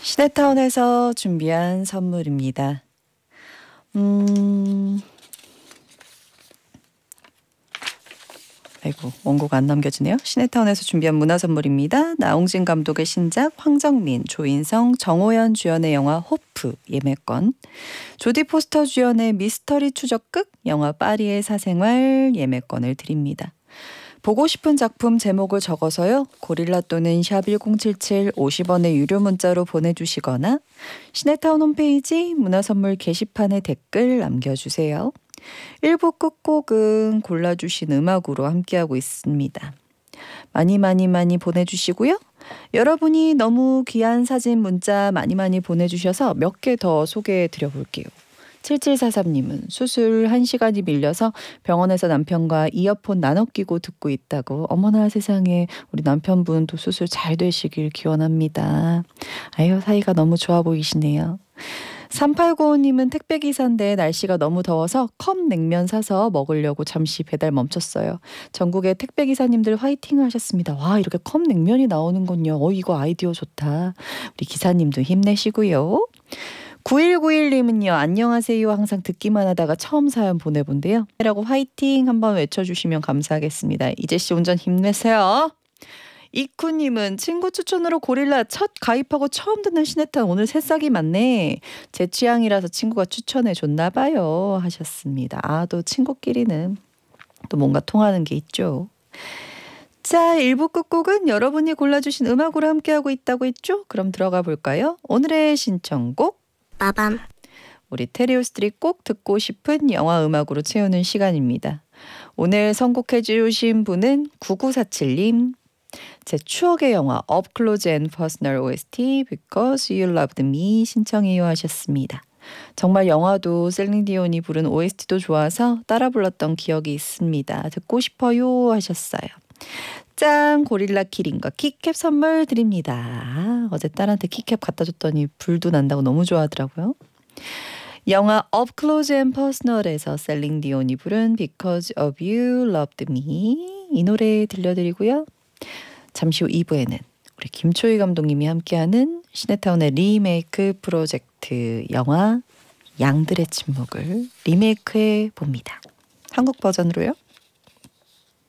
시네타운에서 준비한 선물입니다. 아이고, 원고가 안 남겨지네요. 시네타운에서 준비한 문화선물입니다. 나홍진 감독의 신작, 황정민, 조인성, 정호연 주연의 영화 호프 예매권, 조디 포스터 주연의 미스터리 추적극 영화 파리의 사생활 예매권을 드립니다. 보고 싶은 작품 제목을 적어서요. 고릴라 또는 샵 1077 50원의 유료 문자로 보내주시거나 시네타운 홈페이지 문화선물 게시판에 댓글 남겨주세요. 1부 끝곡은 골라주신 음악으로 함께하고 있습니다. 많이 보내주시고요. 여러분이 너무 귀한 사진 문자 많이 보내주셔서 몇 개 더 소개해드려 볼게요. 7743님은 수술 1시간이 밀려서 병원에서 남편과 이어폰 나눠 끼고 듣고 있다고. 어머나 세상에, 우리 남편분도 수술 잘 되시길 기원합니다. 아유, 사이가 너무 좋아 보이시네요. 3895님은 택배기사인데 날씨가 너무 더워서 컵냉면 사서 먹으려고 잠시 배달 멈췄어요. 전국의 택배기사님들 화이팅 하셨습니다. 와, 이렇게 컵냉면이 나오는군요. 이거 아이디어 좋다. 우리 기사님도 힘내시고요. 9191님은요. 안녕하세요. 항상 듣기만 하다가 처음 사연 보내본데요. 라고 화이팅 한번 외쳐주시면 감사하겠습니다. 이재씨 운전 힘내세요. 이쿠님은 친구 추천으로 고릴라 첫 가입하고 처음 듣는 시네타운. 오늘 새싹이 많네. 제 취향이라서 친구가 추천해 줬나 봐요 하셨습니다. 또 친구끼리는 또 뭔가 통하는 게 있죠. 자, 1부 끝곡은 여러분이 골라주신 음악으로 함께하고 있다고 했죠? 그럼 들어가 볼까요? 오늘의 신청곡 빠밤. 우리 테리오스들이 꼭 듣고 싶은 영화 음악으로 채우는 시간입니다. 오늘 선곡해 주신 분은 9947님. 제 추억의 영화 Up Close and Personal OST Because You Loved Me 신청해요 하셨습니다. 정말 영화도 셀린디온이 부른 OST도 좋아서 따라 불렀던 기억이 있습니다. 듣고 싶어요 하셨어요. 짱! 고릴라 키링과 키캡 선물 드립니다. 어제 딸한테 키캡 갖다 줬더니 불도 난다고 너무 좋아하더라고요. 영화 Up Close and Personal에서 셀린디온이 부른 Because of You Loved Me 이 노래 들려드리고요. 잠시 후 2부에는 우리 김초희 감독님이 함께하는 시네타운의 리메이크 프로젝트 영화 양들의 침묵을 리메이크해 봅니다. 한국 버전으로요.